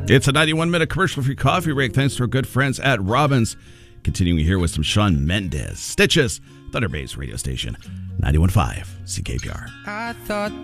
It's a 91-minute commercial-free coffee break thanks to our good friends at Robbins. Continuing here with some Shawn Mendes. Stitches, Thunder Bay's radio station, 91.5 CKPR. I thought